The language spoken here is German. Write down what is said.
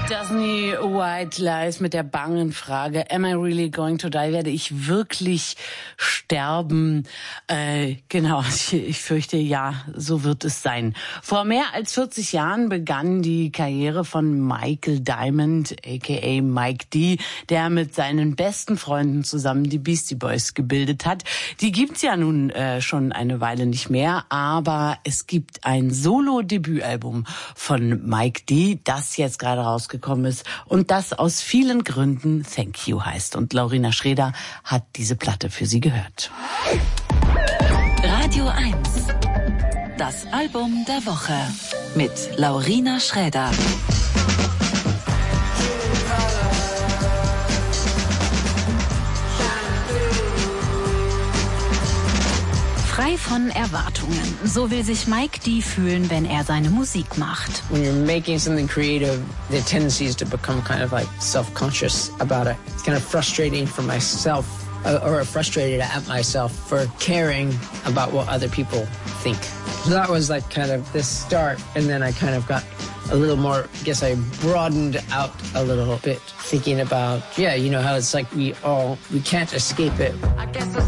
Disney White Lies mit der bangen Frage, am I really going to die? Werde ich wirklich sterben? Genau, ich fürchte, ja, so wird es sein. Vor mehr als 40 Jahren begann die Karriere von Michael Diamond, a.k.a. Mike D., der mit seinen besten Freunden zusammen die Beastie Boys gebildet hat. Die gibt's ja nun schon eine Weile nicht mehr, aber es gibt ein Solo-Debütalbum von Mike D., das jetzt gerade rausgekommen ist und das aus vielen Gründen Thank You heißt. Und Laurina Schreder hat diese Platte für Sie gehört. Radio 1. Das Album der Woche mit Laurina Schreder. Frei von Erwartungen. So will sich Mike D. fühlen, wenn er seine Musik macht. When you're making something creative, the tendency is to become kind of like self-conscious about it. It's kind of frustrating for myself, or frustrated at myself for caring about what other people think. So that was like kind of this start, and then I kind of got a little more, I guess I broadened out a little bit, thinking about, yeah, you know, how it's like we can't escape it.